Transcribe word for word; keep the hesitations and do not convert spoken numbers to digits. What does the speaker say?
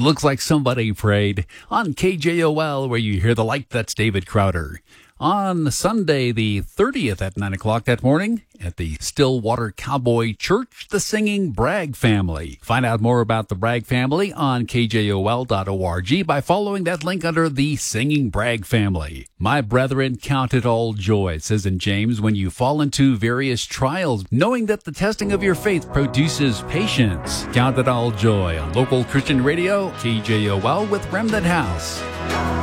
Looks like somebody prayed on K J O L, where you hear the light. That's David Crowder. On Sunday, the thirtieth at nine o'clock that morning at the Stillwater Cowboy Church, the Singing Bragg Family. Find out more about the Bragg family on K J O L dot org by following that link under the Singing Bragg Family. My brethren, count it all joy, it says in James, when you fall into various trials, knowing that the testing of your faith produces patience. Count it all joy on local Christian radio, K J O L with Remnant House.